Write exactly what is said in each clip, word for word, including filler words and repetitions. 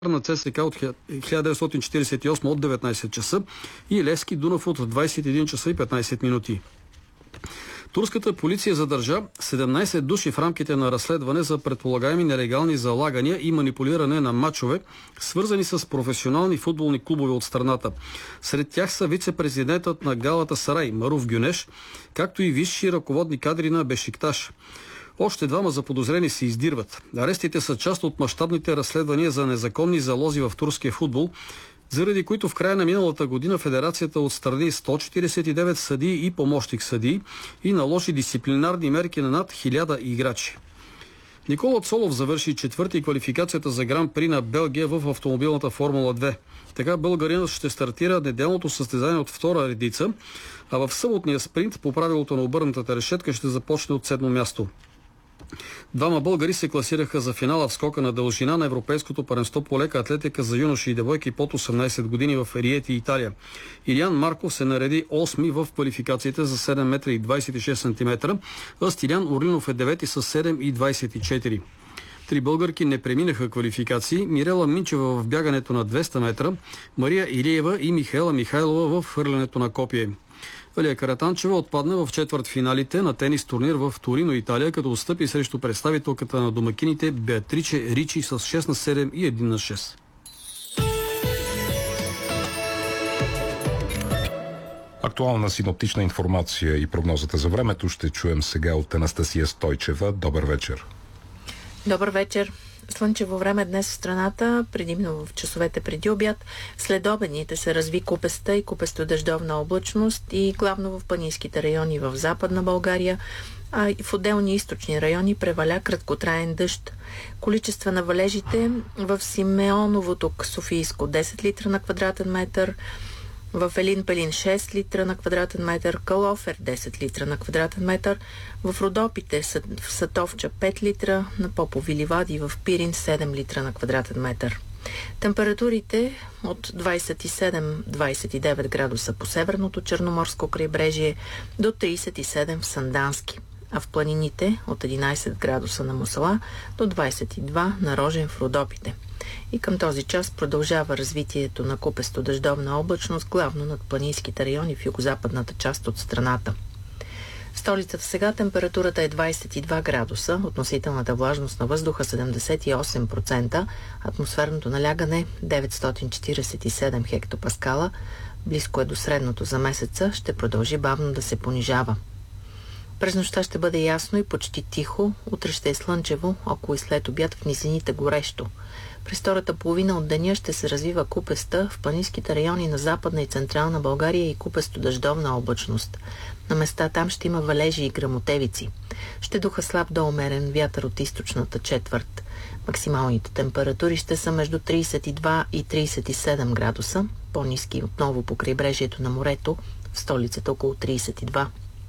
на ЦСКА от хиляда деветстотин четиридесет и осма от деветнайсет часа и Левски Дунав от двайсет и един часа и петнайсет минути. Турската полиция задържа седемнайсет души в рамките на разследване за предполагаеми нелегални залагания и манипулиране на мачове, свързани с професионални футболни клубове от страната. Сред тях са вице-президентът на Галатасарай Маруф Гюнеш, както и висши ръководни кадри на Бешикташ. Още двама заподозрени се издирват. Арестите са част от мащабните разследвания за незаконни залози в турския футбол, заради които в края на миналата година Федерацията отстрани сто четирийсет и девет съдии и помощник съдии и наложи дисциплинарни мерки на над хиляда играчи. Никола Цолов завърши четвърти квалификацията за Гран-при на Белгия в автомобилната Формула две. Така българинът ще стартира неделното състезание от втора редица, а в съботния спринт по правилото на обърнатата решетка ще започне от седмо място. Двама българи се класираха за финала в скока на дължина на Европейското първенство по лека атлетика за юноши и девойки под осемнайсет години в Риети, Италия. Илиян Марков се нареди осми в квалификациите за седем метра и двайсет и шест сантиметра, а Стилян Орлинов е девети с седем и двайсет и четири. Три българки не преминаха квалификации: Мирела Минчева в бягането на двеста метра, Мария Илиева и Михаела Михайлова в хвърлянето на копие. Алия Каратанчева отпадна в четвъртфиналите на тенис турнир в Торино, Италия, като отстъпи срещу представителката на домакините Беатриче Ричи с шест на седем и едно на шест. Актуална синоптична информация и прогнозата за времето ще чуем сега от Анастасия Стойчева. Добър вечер. Добър вечер. Слънчево време днес в страната, предимно в часовете преди обяд. След обедните се разви купеста и купесто-дъждовна облачност и главно в планинските райони в Западна България, а и в отделни източни райони преваля краткотраен дъжд. Количества на валежите в Симеоновото Софийско десет литра на квадратен метър, в Елин Пелин шест литра на квадратен метър, Калофер десет литра на квадратен метър, в Родопите в Сатовча пет литра, на Попови ливади в Пирин седем литра на квадратен метър. Температурите от двайсет и седем до двайсет и девет градуса по северното Черноморско крайбрежие до трийсет и седем в Сандански, а в планините от единайсет градуса на Мусала до двайсет и два на Рожен в Родопите. И към този час продължава развитието на купесто-дъждовна облачност, главно над планинските райони в югозападната част от страната. В столицата сега температурата е двайсет и два градуса, относителната влажност на въздуха седемдесет и осем процента, атмосферното налягане деветстотин четирийсет и седем хектопаскала, близко е до средното за месеца, ще продължи бавно да се понижава. През нощта ще бъде ясно и почти тихо, утре ще е слънчево, около и след обяд в низините горещо. През втората половина от деня ще се развива купеста в планинските райони на Западна и Централна България и купесто-дъждовна облачност. На места там ще има валежи и гръмотевици. Ще духа слаб до умерен вятър от източната четвърт. Максималните температури ще са между трийсет и два и трийсет и седем градуса, по-ниски отново по крайбрежието на морето, в столицата около трийсет и два.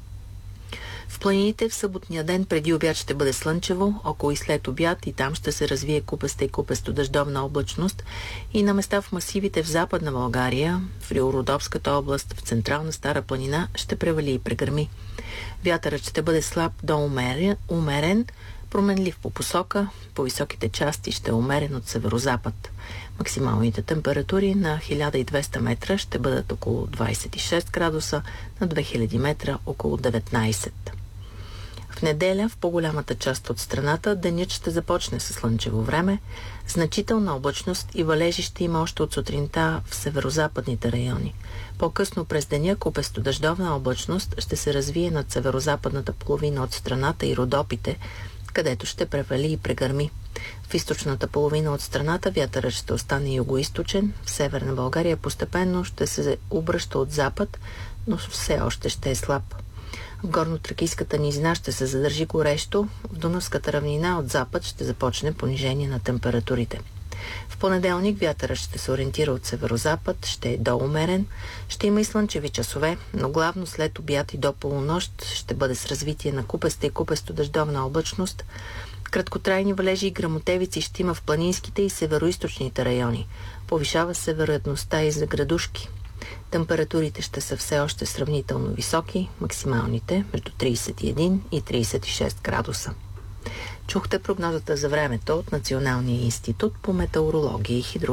В планините в съботния ден преди обяд ще бъде слънчево, около и след обяд и там ще се развие купеста и купесто-дъждовна облачност и на места в масивите в Западна България, в Риородопската област, в Централна Стара планина ще превали и прегърми. Вятърът ще бъде слаб до умерен, умерен, променлив по посока, по високите части ще е умерен от северозапад. Максималните температури на хиляда и двеста метра ще бъдат около двайсет и шест градуса, на две хиляди метра около деветнайсет. В неделя в по-голямата част от страната денят ще започне със слънчево време, значителна облачност и валежи ще има още от сутринта в северозападните райони. По-късно през деня купесто-дъждовна облачност ще се развие над северозападната половина от страната и Родопите, където ще превали и прегърми. В източната половина от страната вятърът ще остане югоизточен, в Северна България постепенно ще се обръща от запад, но все още ще е слаб. В горно-тракийската низина ще се задържи горещо, в Дунавската равнина от запад ще започне понижение на температурите. В понеделник вятърът ще се ориентира от северозапад, ще е доумерен, ще има и слънчеви часове, но главно след обяд и до полунощ ще бъде с развитие на купеста и купесто-дъждовна облачност. Краткотрайни валежи и гръмотевици ще има в планинските и североизточните райони. Повишава се вероятността и за градушки. Температурите ще са все още сравнително високи, максималните между трийсет и един и трийсет и шест градуса. Чухте прогнозата за времето от Националния институт по метеорология и хидрология.